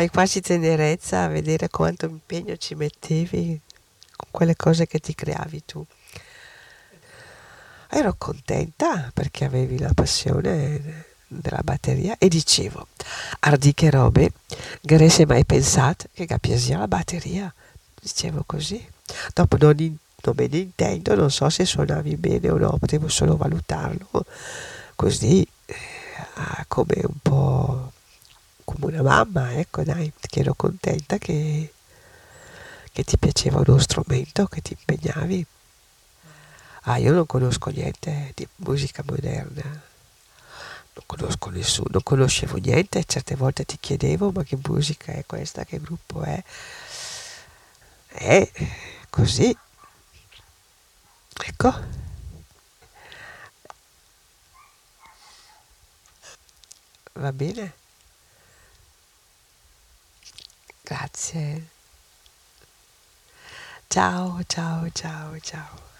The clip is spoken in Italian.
Hai quasi tenerezza a vedere quanto impegno ci mettevi con quelle cose che ti creavi tu. Ero contenta perché avevi la passione della batteria e dicevo, ardi che robe, che avresti mai pensato che capissi la batteria? Dicevo così. Dopo non me ne intendo, non so se suonavi bene o no, potevo solo valutarlo così, come un po' come una mamma, ecco dai, che ero contenta che ti piaceva uno strumento, che ti impegnavi. Ah, io non conosco niente di musica moderna, non conosco nessuno, non conoscevo niente, certe volte ti chiedevo ma che musica è questa, che gruppo è? E così, ecco, va bene, grazie. Ciao, ciao, ciao, ciao.